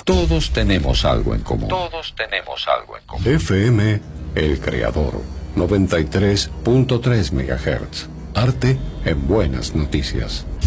Todos tenemos algo en común. Todos tenemos algo en común. FM El Creador, 93.3 MHz. Arte en buenas noticias.